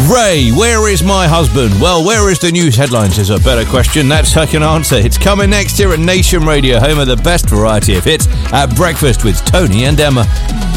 Ray, where is my husband? Well, where is the news headlines is a better question. That's I can answer. It's coming next here at Nation Radio, home of the best variety of hits, at breakfast with Tony and Emma.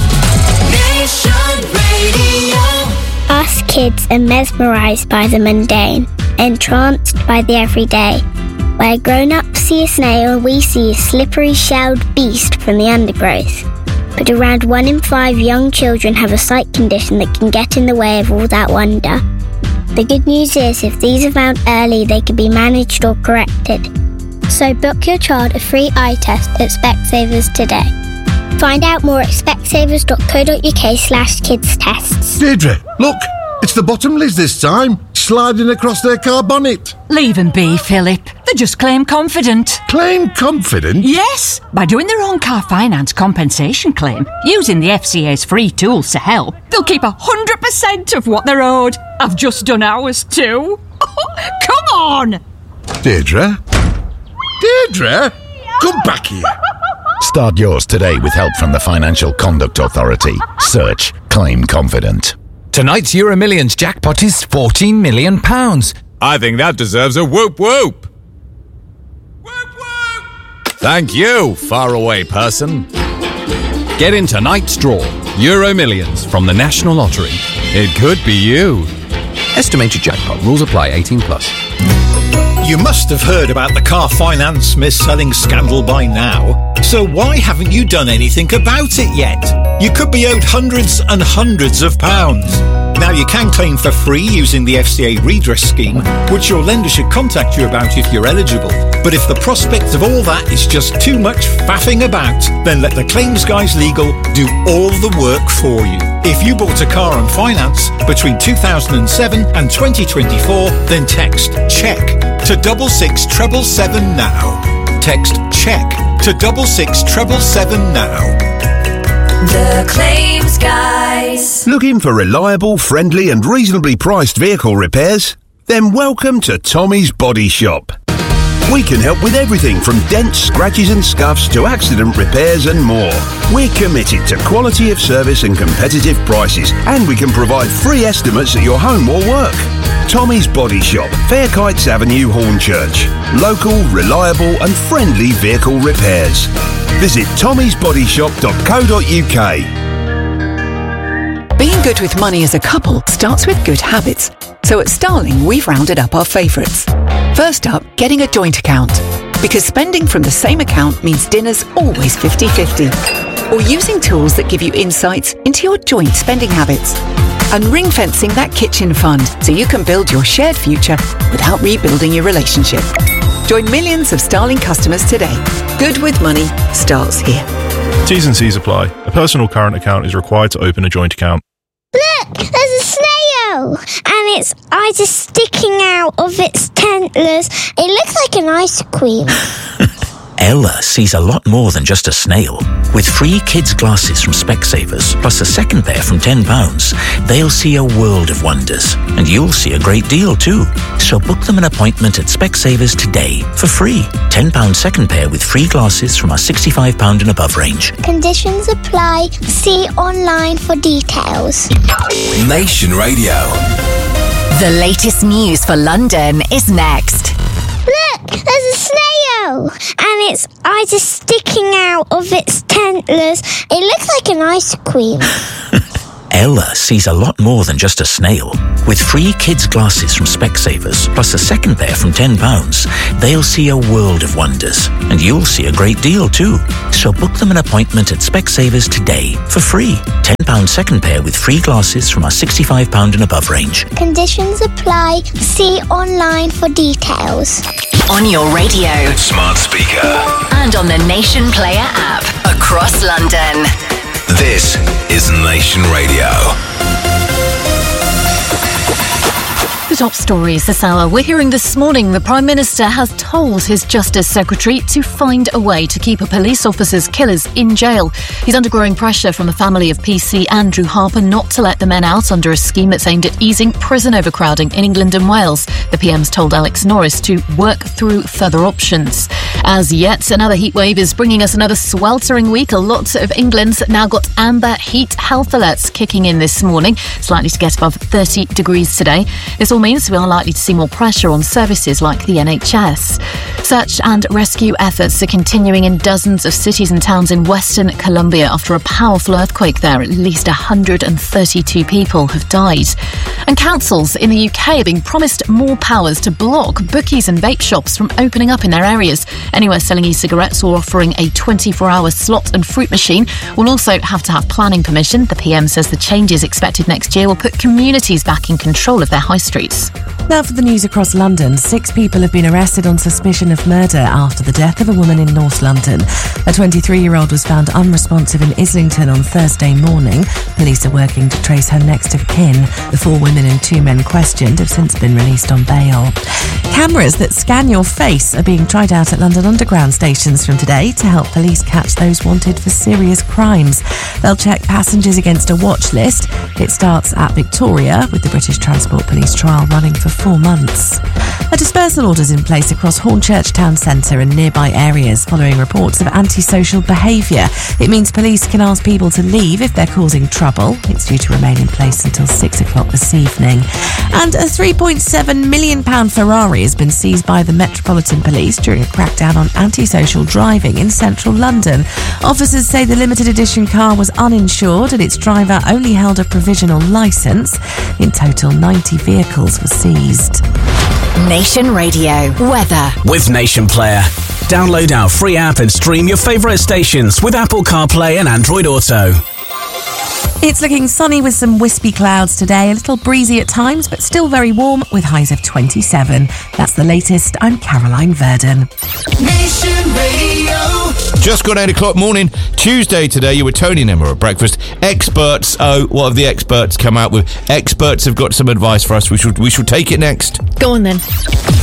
Nation Radio. Us kids are mesmerised by the mundane, entranced by the everyday. Where grown-ups see a snail, we see a slippery shelled beast from the undergrowth. But around 1 in 5 young children have a sight condition that can get in the way of all that wonder. The good news is, if these are found early, they can be managed or corrected. So book your child a free eye test at Specsavers today. Find out more at specsavers.co.uk/kids tests. Deirdre, look, it's the Bottomleys this time, sliding across their car bonnet. Leave them be, Philip. They're just claim confident. Claim confident? Yes, by doing their own car finance compensation claim, using the FCA's free tools to help, they'll keep 100% of what they're owed. I've just done ours too. Come on! Deirdre? Deirdre? Come back here. Start yours today with help from the Financial Conduct Authority. Search Claim Confident. Tonight's Euro Millions jackpot is £14 million. I think that deserves a whoop whoop. Whoop whoop. Thank you, faraway person. Get in tonight's draw. Euro Millions from the National Lottery. It could be you. Estimated jackpot. Rules apply. 18+. You must have heard about the car finance mis-selling scandal by now. So why haven't you done anything about it yet? You could be owed hundreds and hundreds of pounds. Now you can claim for free using the FCA redress scheme, which your lender should contact you about if you're eligible. But if the prospect of all that is just too much faffing about, then let the Claims Guys Legal do all the work for you. If you bought a car on finance between 2007 and 2024, then text CHECK to 66777 now. Text CHECK to 66777 now. The Claims Guys. Looking for reliable, friendly and reasonably priced vehicle repairs? Then welcome to Tommy's Body Shop. We can help with everything from dents, scratches and scuffs to accident repairs and more. We're committed to quality of service and competitive prices, and we can provide free estimates at your home or work. Tommy's Body Shop, Fairkites Avenue, Hornchurch. Local, reliable and friendly vehicle repairs. Visit tommysbodyshop.co.uk. Being good with money as a couple starts with good habits. So at Starling, we've rounded up our favourites. First up, getting a joint account. Because spending from the same account means dinner's always 50-50. Or using tools that give you insights into your joint spending habits. And ring-fencing that kitchen fund so you can build your shared future without rebuilding your relationship. Join millions of Starling customers today. Good with money starts here. T's and C's apply. A personal current account is required to open a joint account. Look, there's a snail, and its eyes are sticking out of its antlers. It looks like an ice cream. Ella sees a lot more than just a snail. With free kids' glasses from Specsavers, plus a second pair from £10, they'll see a world of wonders. And you'll see a great deal too. So book them an appointment at Specsavers today for free. £10 second pair with free glasses from our £65 and above range. Conditions apply. See online for details. Nation Radio. The latest news for London is next. Look, there's a snail, and its eyes are sticking out of its antlers. It looks like an ice cream. Ella sees a lot more than just a snail. With free kids' glasses from Specsavers, plus a second pair from £10, they'll see a world of wonders. And you'll see a great deal too. So book them an appointment at Specsavers today for free. £10 second pair with free glasses from our £65 and above range. Conditions apply. See online for details. On your radio, Smart speaker. and on the Nation Player app across London. This is Nation Radio. The top stories this hour. We're hearing this morning the Prime Minister has told his Justice Secretary to find a way to keep a police officer's killers in jail. He's under growing pressure from the family of PC Andrew Harper not to let the men out under a scheme that's aimed at easing prison overcrowding in England and Wales. The PM's told Alex Norris to work through further options. As yet another heatwave is bringing us another sweltering week. A lot of England's now got amber heat health alerts kicking in this morning. It's likely to get above 30 degrees today. This all means we are likely to see more pressure on services like the NHS. Search and rescue efforts are continuing in dozens of cities and towns in Western Colombia after a powerful earthquake there. At least 132 people have died. And councils in the UK are being promised more powers to block bookies and vape shops from opening up in their areas. Anywhere selling e-cigarettes or offering a 24-hour slot and fruit machine will also have to have planning permission. The PM says the changes expected next year will put communities back in control of their high streets. Now for the news across London. 6 people have been arrested on suspicion of murder after the death of a woman in North London. A 23-year-old was found unresponsive in Islington on Thursday morning. Police are working to trace her next of kin. The 4 women and 2 men questioned have since been released on bail. Cameras that scan your face are being tried out at London Underground stations from today to help police catch those wanted for serious crimes. They'll check passengers against a watch list. It starts at Victoria, with the British Transport Police trial running for 4 months. A dispersal order's in place across Hornchurch Town Centre and nearby areas following reports of antisocial behaviour. It means police can ask people to leave if they're causing trouble. It's due to remain in place until 6 o'clock this evening. And a £3.7 million Ferrari has been seized by the Metropolitan Police during a crackdown on antisocial driving in central London. Officers say the limited edition car was uninsured and its driver only held a provisional licence. In total, 90 vehicles were seized. Nation Radio weather with Nation Player. Download our free app and stream your favourite stations with Apple CarPlay and Android Auto. It's looking sunny with some wispy clouds today, a little breezy at times, but still very warm with highs of 27. That's the latest. I'm Caroline Verdon. Nation Radio. Just got 8 o'clock morning, Tuesday today. You were Tony and Emma at breakfast. Experts, what have the experts come out with? Experts have got some advice for us. We shall take it next. Go on then.